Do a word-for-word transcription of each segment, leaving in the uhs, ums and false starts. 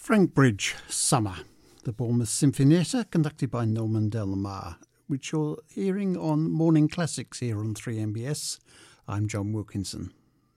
Frank Bridge, Summer, the Bournemouth Sinfonietta, conducted by Norman Del Mar, which you're hearing on Morning Classics here on three M B S. I'm John Wilkinson.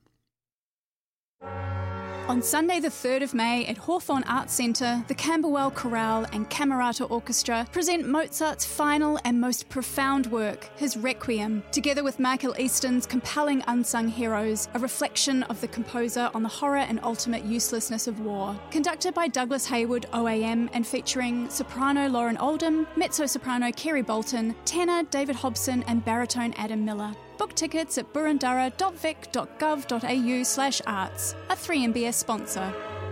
On Sunday the third of May at Hawthorne Arts Centre, the Camberwell Chorale and Camerata Orchestra present Mozart's final and most profound work, his Requiem, together with Michael Easton's compelling Unsung Heroes, a reflection of the composer on the horror and ultimate uselessness of war. Conducted by Douglas Hayward O A M and featuring soprano Lauren Oldham, mezzo-soprano Kerry Bolton, tenor David Hobson and baritone Adam Miller. Book tickets at burundurra dot vic dot gov dot a u slash arts, a three M B S sponsor.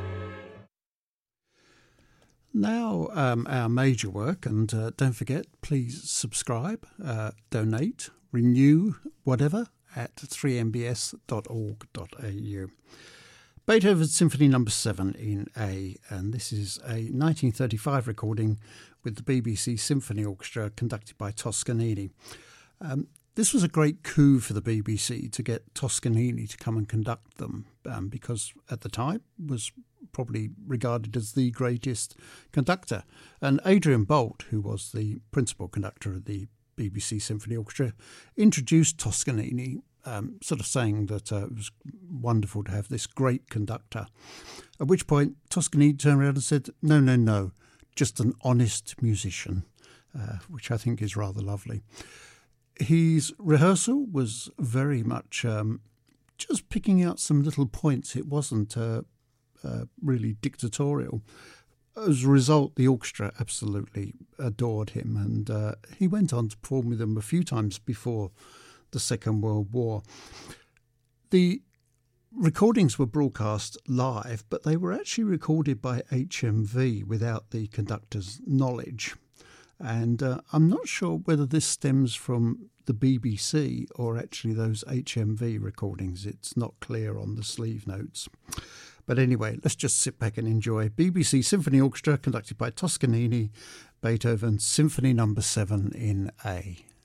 Now um, our major work, and uh, don't forget, please subscribe, uh, donate, renew, whatever, at three m b s dot org dot a u. Beethoven's Symphony Number seven in A, and this is a nineteen thirty-five recording with the B B C Symphony Orchestra conducted by Toscanini. Um, This was a great coup for the B B C to get Toscanini to come and conduct them, um, because at the time was probably regarded as the greatest conductor. And Adrian Bolt, who was the principal conductor of the B B C Symphony Orchestra, introduced Toscanini, um, sort of saying that uh, it was wonderful to have this great conductor. At which point Toscanini turned around and said, no, no, no, just an honest musician, uh, which I think is rather lovely. His rehearsal was very much um, just picking out some little points. It wasn't uh, uh, really dictatorial. As a result, the orchestra absolutely adored him, and uh, he went on to perform with them a few times before the Second World War. The recordings were broadcast live, but they were actually recorded by H M V without the conductor's knowledge. And uh, I'm not sure whether this stems from the B B C or actually those H M V recordings. It's not clear on the sleeve notes. But anyway, let's just sit back and enjoy B B C Symphony Orchestra conducted by Toscanini, Beethoven's Symphony Number seven in A.